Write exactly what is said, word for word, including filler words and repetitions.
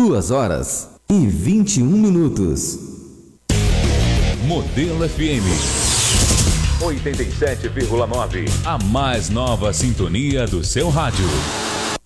Duas horas e vinte e um minutos. Modelo F M oitenta e sete vírgula nove. A mais nova sintonia do seu rádio.